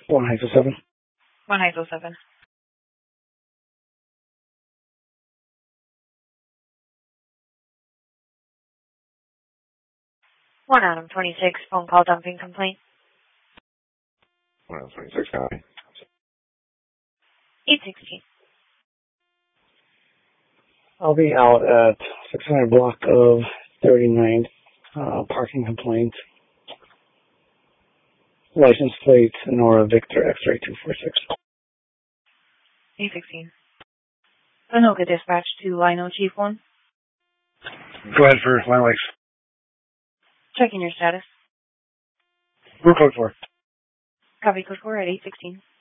1 Heights 07. 1 Heights 07. One Adam 26, phone call dumping complaint. 1 Adam 26, copy. 816. I'll be out at 600 block of 39, parking complaint. License plate, Nora Victor X-ray 246. 816. Anoka dispatch to Lino Chief 1. Go ahead for Line Lakes. Checking your status. We're code 4. Copy code 4 at 816.